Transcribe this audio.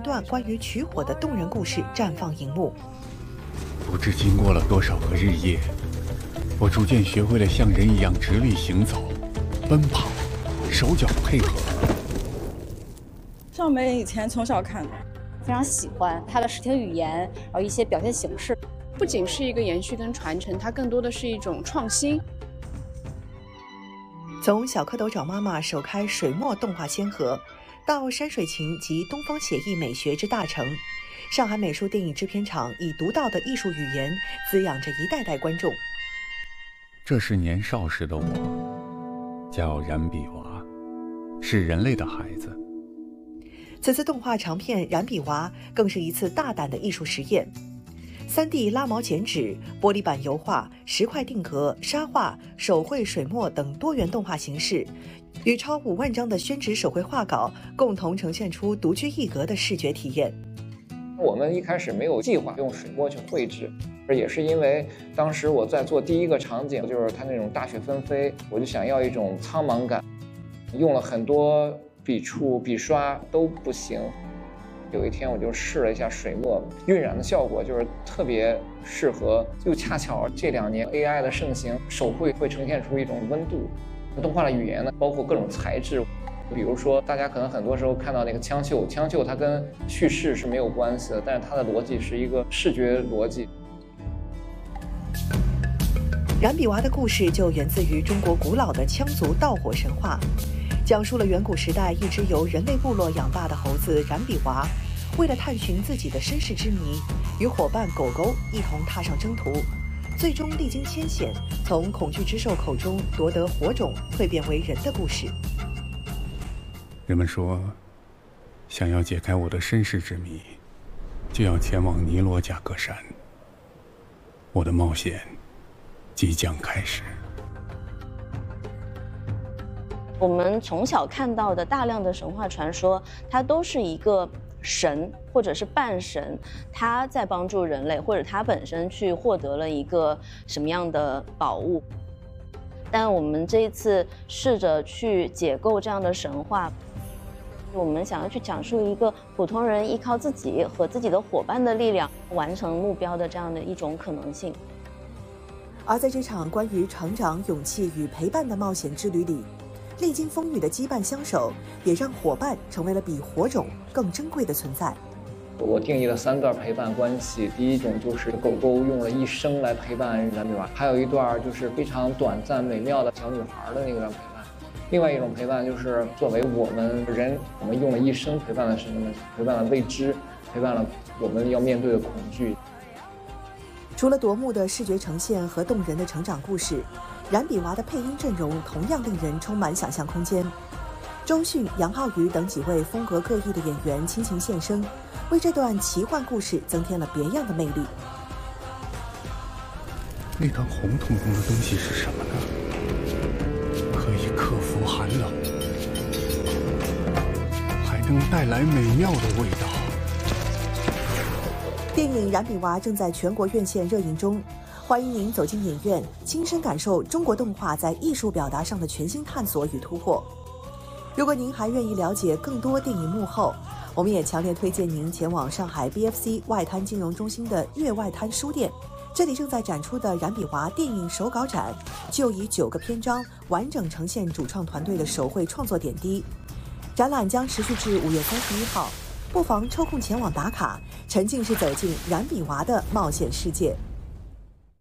段关于取火的动人故事绽放荧幕。 不知经过了多少个日夜，我逐渐学会了像人一样直立行走、奔跑，手脚配合。 尚美以前从小看的， 非常喜欢它的视听语言，然后一些表现形式。 不仅是一个延续跟传承，它更多的是一种创新。 从小蝌蚪找妈妈首开水墨动画先河，到山水情及东方写意美学之大成，上海美术电影制片厂以独到的艺术语言滋养着一代代观众。 这是年少时的我，叫冉比娃，是人类的孩子。 此次动画长片《冉比娃》更是一次大胆的艺术实验。3D 拉毛剪纸、玻璃板油画、石块定格、沙画、手绘水墨等多元动画形式，与超5万张的宣纸手绘画稿共同呈现出独具一格的视觉体验。 我们一开始没有计划用水墨去绘制，也是因为当时我在做第一个场景，就是它那种大雪纷飞，我就想要一种苍茫感，用了很多笔触、笔刷都不行。有一天我就试了一下水墨，晕染的效果就是特别适合，又恰巧这2年 AI 的盛行，手绘会呈现出一种温度。动画的语言呢，包括各种材质，比如说大家可能很多时候看到那个枪绣它跟叙事是没有关系的，但是它的逻辑是一个视觉逻辑。 冉比娃的故事就源自于中国古老的羌族盗火神话，讲述了远古时代一只由人类部落养大的猴子冉比娃，为了探寻自己的身世之谜，与伙伴狗狗一同踏上征途，最终历经艰险，从恐惧之兽口中夺得火种，蜕变为人的故事。 人们说，想要解开我的身世之谜，就要前往尼罗贾格山。我的冒险即将开始。 我们从小看到的大量的神话传说，它都是一个神或者是半神，他在帮助人类，或者他本身去获得了一个什么样的宝物。但我们这一次试着去解构这样的神话，我们想要去讲述一个普通人依靠自己和自己的伙伴的力量完成目标的这样的一种可能性。 而在这场关于成长、勇气与陪伴的冒险之旅里，历经风雨的羁绊相守，也让伙伴成为了比火种更珍贵的存在。 我定义了3段陪伴关系，第一种就是狗狗用了一生来陪伴冉比娃，还有一段就是非常短暂美妙的小女孩的那个陪伴，另外一种陪伴就是作为我们人，我们用了一生陪伴了什么呢？陪伴了未知，陪伴了我们要面对的恐惧。 除了夺目的视觉呈现和动人的成长故事，冉比娃的配音阵容同样令人充满想象空间。周迅、杨浩宇等几位风格各异的演员倾情献声，为这段奇幻故事增添了别样的魅力。 那团红彤彤的东西是什么呢？可以克服寒冷，还能带来美妙的味道。 电影《冉比娃》正在全国院线热映中，欢迎您走进影院，亲身感受中国动画在艺术表达上的全新探索与突破。如果您还愿意了解更多电影幕后，我们也强烈推荐您前往上海 BFC 外滩金融中心的粤外滩书店，这里正在展出的冉比娃电影手稿展，就以9个篇章完整呈现主创团队的手绘创作点滴。展览将持续至5月31号，不妨抽空前往打卡，沉浸式走进冉比娃的冒险世界。